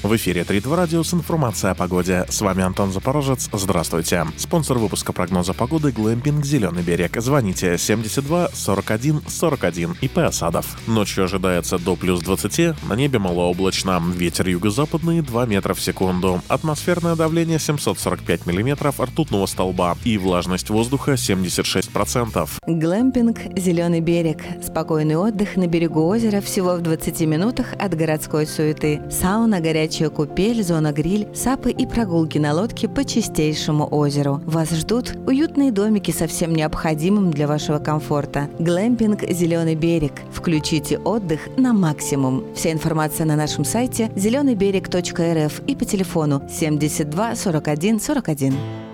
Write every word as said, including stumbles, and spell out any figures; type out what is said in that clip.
В эфире три два радио с информацией о погоде. С вами Антон Запорожец. Здравствуйте. Спонсор выпуска прогноза погоды — Глэмпинг «Зеленый берег». Звоните семьдесят два сорок один сорок один. ИП Осадов. Ночью ожидается до плюс двадцати. На небе малооблачно. Ветер юго-западный два метра в секунду. Атмосферное давление семьсот сорок пять миллиметров ртутного столба. И влажность воздуха семьдесят шесть процентов. Глэмпинг «Зеленый берег». Спокойный отдых на берегу озера всего в двадцати минутах от городской суеты. Сауна, горячая купель, зона гриль, сапы и прогулки на лодке по чистейшему озеру. Вас ждут уютные домики со всем необходимым для вашего комфорта. Глэмпинг «Зеленый берег». Включите отдых на максимум. Вся информация на нашем сайте зеленый берег точка эр эф и по телефону семьдесят два сорок один сорок один.